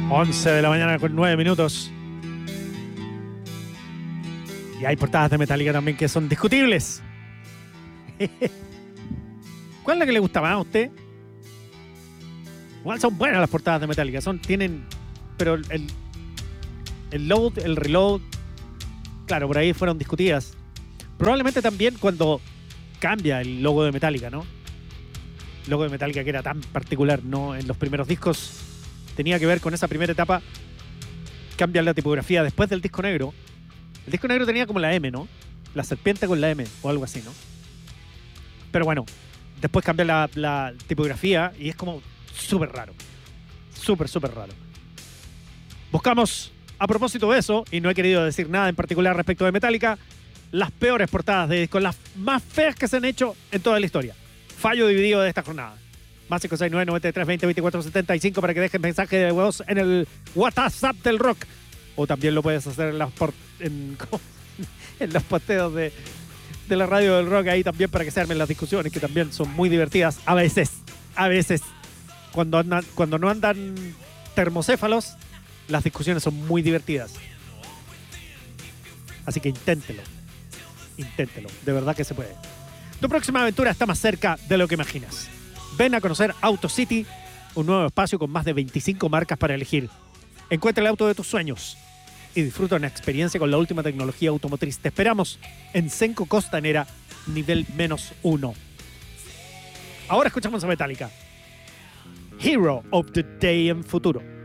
11 de la mañana con 9 minutos. Y hay portadas de Metallica también que son discutibles. ¿Cuál es la que le gusta más a usted? Igual son buenas las portadas de Metallica. Tienen. Pero el load, el reload, claro, por ahí fueron discutidas. Probablemente también cuando cambia el logo de Metallica, ¿no? El logo de Metallica que era tan particular, ¿no? En los primeros discos tenía que ver con esa primera etapa. Cambia la tipografía después del disco negro. El disco negro tenía como la M, ¿no? La serpiente con la M o algo así, ¿no? Pero bueno, después cambia la tipografía y es como súper raro. Súper raro. Buscamos, a propósito de eso, y no he querido decir nada en particular respecto de Metallica, las peores portadas de discos, las más feas que se han hecho en toda la historia. Fallo dividido de esta jornada. Más 569 93 20 24 75 para que dejen mensaje de voz en el WhatsApp del rock. O también lo puedes hacer en los posteos de la radio del rock ahí también para que se armen las discusiones, que también son muy divertidas a veces. Cuando no andan termocéfalos, las discusiones son muy divertidas. Así que inténtelo, de verdad que se puede. Tu próxima aventura está más cerca de lo que imaginas. Ven a conocer Auto City, un nuevo espacio con más de 25 marcas para elegir. Encuentra el auto de tus sueños y disfruta una experiencia con la última tecnología automotriz. Te esperamos en Senco Costanera, nivel -1. Ahora escuchamos a Metallica. Hero of the Day en futuro.